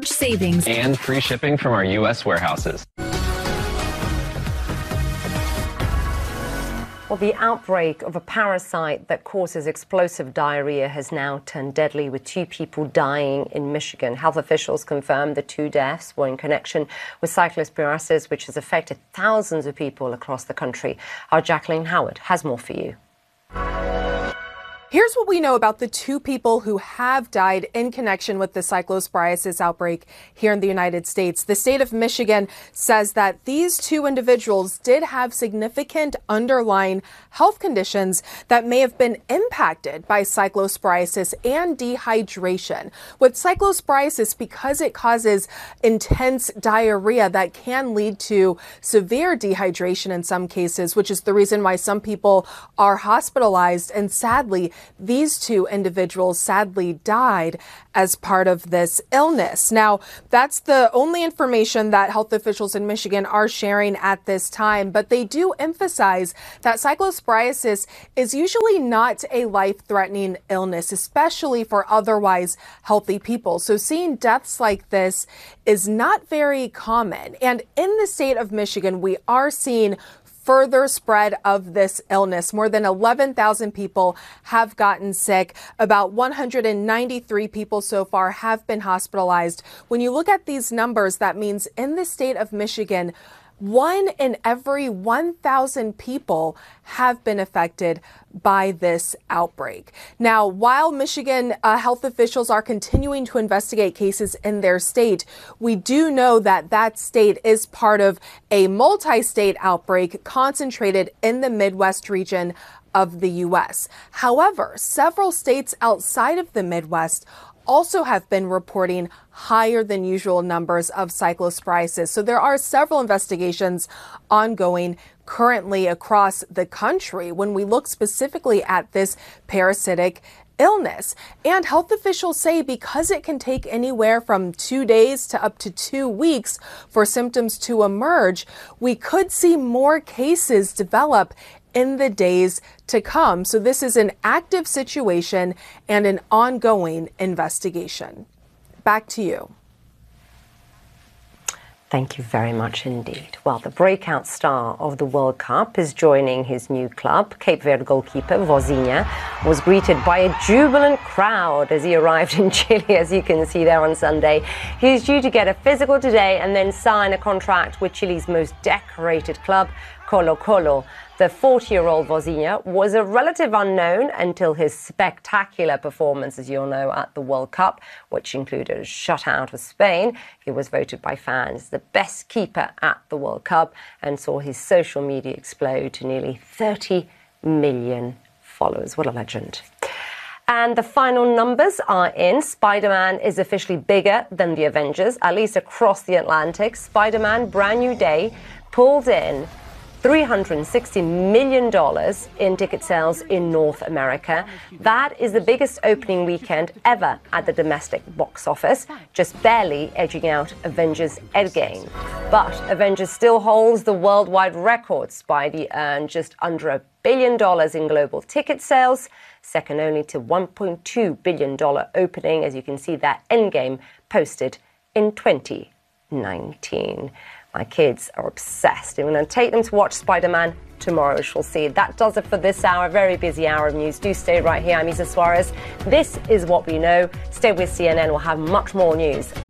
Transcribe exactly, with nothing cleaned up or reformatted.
huge savings and free shipping from our U S warehouses. Well, the outbreak of a parasite that causes explosive diarrhea has now turned deadly, with two people dying in Michigan. Health officials confirmed the two deaths were in connection with cyclosporiasis, which has affected thousands of people across the country. Our Jacqueline Howard has more for you. Here's what we know about the two people who have died in connection with the cyclosporiasis outbreak here in the United States. The state of Michigan says that these two individuals did have significant underlying health conditions that may have been impacted by cyclosporiasis and dehydration. With cyclosporiasis, because it causes intense diarrhea that can lead to severe dehydration in some cases, which is the reason why some people are hospitalized. And sadly, these two individuals sadly died as part of this illness. Now, that's the only information that health officials in Michigan are sharing at this time, but they do emphasize that cyclosporiasis is usually not a life-threatening illness, especially for otherwise healthy people. So seeing deaths like this is not very common. And in the state of Michigan, we are seeing further spread of this illness. More than eleven thousand people have gotten sick. About one hundred ninety-three people so far have been hospitalized. When you look at these numbers, that means in the state of Michigan, one in every one thousand people have been affected by this outbreak. Now, while Michigan uh, health officials are continuing to investigate cases in their state, we do know that that state is part of a multi-state outbreak concentrated in the Midwest region of the U S. However, several states outside of the Midwest also have been reporting higher than usual numbers of cyclosporiasis. So there are several investigations ongoing currently across the country when we look specifically at this parasitic illness. And health officials say because it can take anywhere from two days to up to two weeks for symptoms to emerge, we could see more cases develop in the days to come. So this is an active situation and an ongoing investigation. Back to you. Thank you very much indeed. Well, the breakout star of the World Cup is joining his new club. Cape Verde goalkeeper Vozinha was greeted by a jubilant crowd as he arrived in Chile, as you can see there on Sunday. He's due to get a physical today and then sign a contract with Chile's most decorated club, Colo-Colo. The forty-year-old Vozinha was a relative unknown until his spectacular performance, as you'll know, at the World Cup, which included a shutout of Spain. He was voted by fans the best keeper at the World Cup and saw his social media explode to nearly thirty million followers. What a legend. And the final numbers are in. Spider-Man is officially bigger than the Avengers, at least across the Atlantic. Spider-Man Brand New Day pulled in three hundred sixty million dollars in ticket sales in North America. That is the biggest opening weekend ever at the domestic box office, just barely edging out Avengers Endgame. But Avengers still holds the worldwide record. Spidey earned just under a billion dollars in global ticket sales, second only to one point two billion dollars opening, as you can see that Endgame posted in twenty nineteen. My kids are obsessed. I'm going to take them to watch Spider-Man tomorrow, as we'll see. That does it for this hour, very busy hour of news. Do stay right here. I'm Isa Suarez. This is what we know. Stay with C N N. We'll have much more news